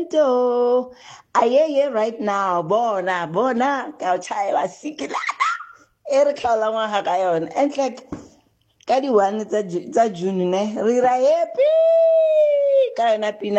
Lento. Aye, right now. Bona, ka chaya sikilata. E re tlhola ngwaga ka yone. And like ka di 1 tsa June ne, re ra happy ka yona pina.